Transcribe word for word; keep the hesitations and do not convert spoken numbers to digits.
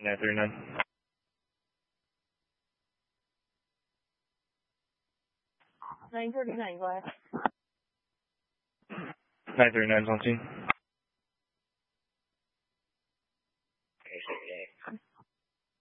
nine three nine. nine thirty-nine, go ahead. nine three nine's on scene.